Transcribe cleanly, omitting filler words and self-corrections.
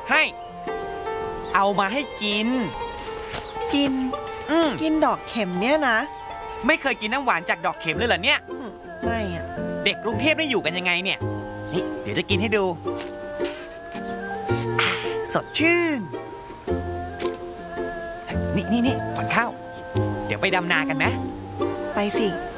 ให้เอามาให้กินกินดอกเข็มเนี่ยนะไม่เคยกินน้ำหวานจากดอกเข็มเลยเหรอเนี่ยไม่อะเด็กกรุงเทพได้อยู่กันยังไงเนี่ยนี่เดี๋ยวจะกินให้ดูสดชื่นนี่ขวัญข้าวเดี๋ยวไปดำนากันไหมไปสิ